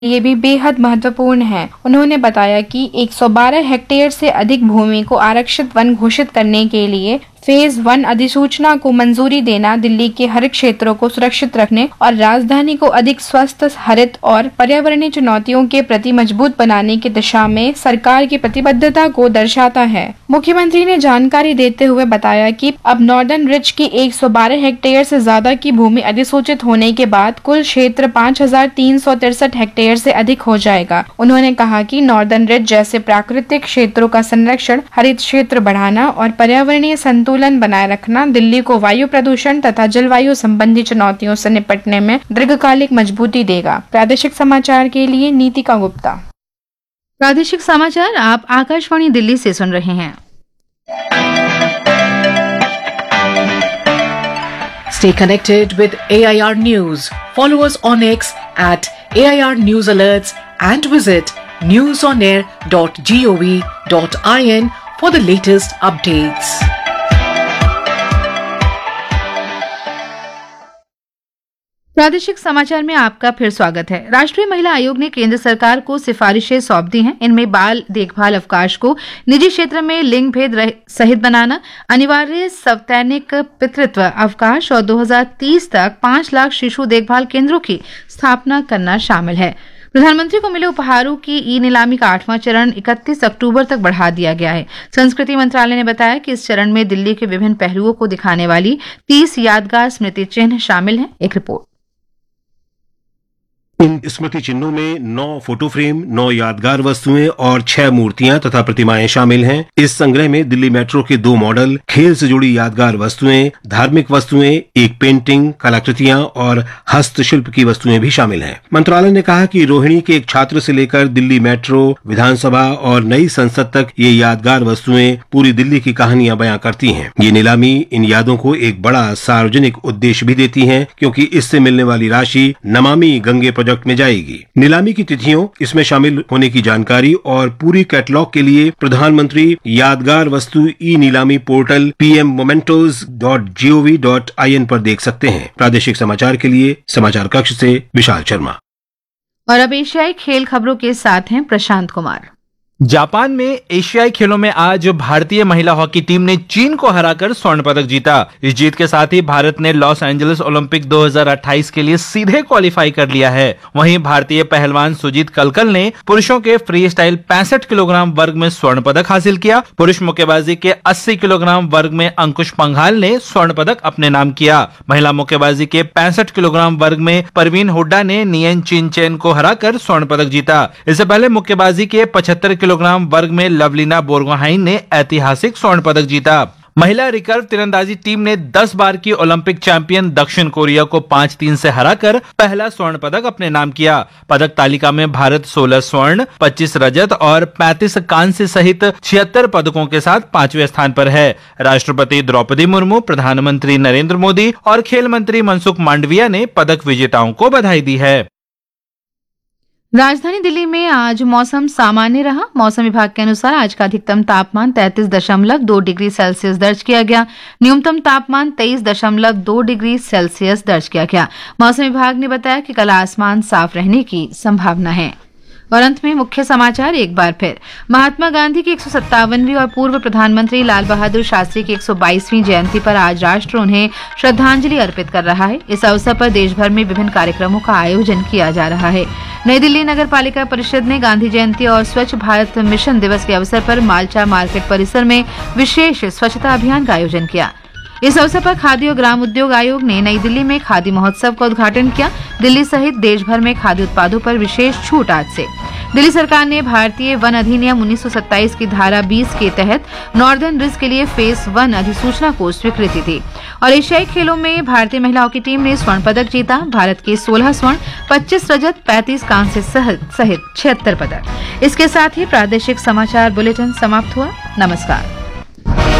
ये भी बेहद महत्वपूर्ण है। उन्होंने बताया कि 112 हेक्टेयर से अधिक भूमि को आरक्षित वन घोषित करने के लिए फेज 1 अधिसूचना को मंजूरी देना दिल्ली के हरित क्षेत्रों को सुरक्षित रखने और राजधानी को अधिक स्वस्थ, हरित और पर्यावरणीय चुनौतियों के प्रति मजबूत बनाने की दिशा में सरकार की प्रतिबद्धता को दर्शाता है। मुख्यमंत्री ने जानकारी देते हुए बताया कि अब नॉर्दर्न रिज की 112 हेक्टेयर से ज्यादा की भूमि अधिसूचित होने के बाद कुल क्षेत्र 5363 हेक्टेयर से अधिक हो जाएगा। उन्होंने कहा कि नॉर्दर्न रिज जैसे प्राकृतिक क्षेत्रों का संरक्षण, हरित क्षेत्र बढ़ाना और पर्यावरणीय संतुलन बनाए रखना दिल्ली को वायु प्रदूषण तथा जलवायु संबंधी चुनौतियों से निपटने में दीर्घकालिक मजबूती देगा। प्रादेशिक समाचार के लिए नीतिका गुप्ता। प्रादेशिक समाचार आप आकाशवाणी दिल्ली से सुन रहे हैं। Stay connected with AIR News. Follow us on X at AIR News Alerts and visit newsonair.gov.in for the latest updates. प्रादेशिक समाचार में आपका फिर स्वागत है। राष्ट्रीय महिला आयोग ने केंद्र सरकार को सिफारिशें सौंप दी हैं। इनमें बाल देखभाल अवकाश को निजी क्षेत्र में लिंग भेद सहित बनाना, अनिवार्य सवैतनिक पितृत्व अवकाश और 2030 तक 5 लाख शिशु देखभाल केंद्रों की स्थापना करना शामिल है। प्रधानमंत्री को मिले उपहारों की ई नीलामी का 8वां चरण 31 अक्टूबर तक बढ़ा दिया गया है। संस्कृति मंत्रालय ने बताया कि इस चरण में दिल्ली के विभिन्न पहलुओं को दिखाने वाली 30 यादगार स्मृति चिन्ह शामिल हैं। एक रिपोर्ट। इन स्मृति चिन्हों में 9 फोटो फ्रेम, 9 यादगार वस्तुएं और 6 मूर्तियां तथा प्रतिमाएं शामिल हैं। इस संग्रह में दिल्ली मेट्रो के 2 मॉडल, खेल से जुड़ी यादगार वस्तुएं, धार्मिक वस्तुएं, एक पेंटिंग, कलाकृतियां और हस्तशिल्प की वस्तुएं भी शामिल हैं। मंत्रालय ने कहा कि रोहिणी के एक छात्र से लेकर दिल्ली मेट्रो, विधानसभा और नई संसद तक ये यादगार वस्तुएं पूरी दिल्ली की कहानियां बयां करती हैं। ये नीलामी इन यादों को एक बड़ा सार्वजनिक उद्देश्य भी देती है, क्योंकि इससे मिलने वाली राशि नमामि गंगे प्रोजेक्ट में जाएगी। नीलामी की तिथियों, इसमें शामिल होने की जानकारी और पूरी कैटलॉग के लिए प्रधानमंत्री यादगार वस्तु ई नीलामी पोर्टल pmmementos.gov.in पर देख सकते हैं। प्रादेशिक समाचार के लिए समाचार कक्ष से विशाल शर्मा। और अब एशियाई खेल खबरों के साथ हैं प्रशांत कुमार। जापान में एशियाई खेलों में आज भारतीय महिला हॉकी टीम ने चीन को हराकर स्वर्ण पदक जीता। इस जीत के साथ ही भारत ने लॉस एंजलिस ओलंपिक 2028 के लिए सीधे क्वालिफाई कर लिया है। वहीं भारतीय पहलवान सुजीत कलकल ने पुरुषों के फ्री स्टाइल 65 किलोग्राम वर्ग में स्वर्ण पदक हासिल किया। पुरुष मुक्केबाजी के 80 किलोग्राम वर्ग में अंकुश पंघाल ने स्वर्ण पदक अपने नाम किया। महिला मुक्केबाजी के 65 किलोग्राम वर्ग में परवीन हुड्डा ने नियन चिन चेन को हराकर स्वर्ण पदक जीता। इससे पहले मुक्केबाजी के 75 किलोग्राम वर्ग में लवलीना बोरगोहाइन ने ऐतिहासिक स्वर्ण पदक जीता। महिला रिकर्व तीरंदाजी टीम ने 10 बार की ओलंपिक चैंपियन दक्षिण कोरिया को 5-3 से हराकर पहला स्वर्ण पदक अपने नाम किया। पदक तालिका में भारत 16 स्वर्ण, 25 रजत और 35 कांस्य सहित 76 पदकों के साथ 5वें स्थान पर है। राष्ट्रपति द्रौपदी मुर्मू, प्रधानमंत्री नरेंद्र मोदी और खेल मंत्री मनसुख मांडविया ने पदक विजेताओं को बधाई दी है। राजधानी दिल्ली में आज मौसम सामान्य रहा। मौसम विभाग के अनुसार आज का अधिकतम तापमान 33.2 डिग्री सेल्सियस दर्ज किया गया। न्यूनतम तापमान 23.2 डिग्री सेल्सियस दर्ज किया गया। मौसम विभाग ने बताया कि कल आसमान साफ रहने की संभावना है। और अंत में मुख्य समाचार एक बार फिर। महात्मा गांधी की 157वीं और पूर्व प्रधानमंत्री लाल बहादुर शास्त्री की 122वीं जयंती पर आज राष्ट्र उन्हें श्रद्धांजलि अर्पित कर रहा है। इस अवसर पर देश भर में विभिन्न कार्यक्रमों का आयोजन किया जा रहा है। नई दिल्ली नगर पालिका परिषद ने गांधी जयंती और स्वच्छ भारत मिशन दिवस के अवसर पर मालचा मार्केट परिसर में विशेष स्वच्छता अभियान का आयोजन किया। इस अवसर पर खादी और ग्राम उद्योग आयोग ने नई दिल्ली में खादी महोत्सव का उद्घाटन किया। दिल्ली सहित देश भर में खादी उत्पादों पर विशेष छूट आज से। दिल्ली सरकार ने भारतीय वन अधिनियम 1927 की धारा 20 के तहत नॉर्दर्न रिज के लिए फेज 1 अधिसूचना को स्वीकृति दी। और एशियाई खेलों में भारतीय महिला हॉकी टीम ने स्वर्ण पदक जीता। भारत के 16 स्वर्ण, 25 रजत, 35 कांस्य सहित 76 पदक। इसके साथ ही प्रादेशिक समाचार बुलेटिन समाप्त हुआ। नमस्कार।